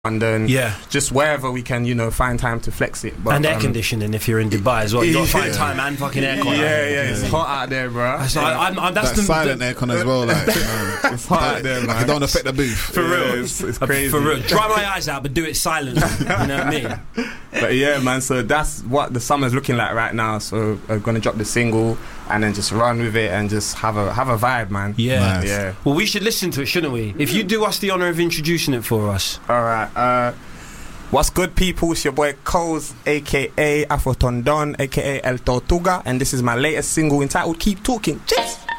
London, just wherever we can, find time to flex it. But, and air conditioning if you're in Dubai as well. You got to find time and fucking aircon. It's hot out there, bro. That's the silent aircon as well. Like, it's hot out there, man. It don't affect the booth. For real, it's crazy. For real, dry my eyes out, but do it silently. You know what I mean? But yeah, man. So that's what the summer's looking like right now. So I'm gonna drop the single and then just run with it and just have a vibe, man. Yeah, nice. Yeah. Well, we should listen to it, shouldn't we? If you do us the honour of introducing it for us. All right. What's good, people? It's your boy Coles, aka Afro Tondon, aka El Tortuga, and this is my latest single entitled "Keep Talking." Cheers.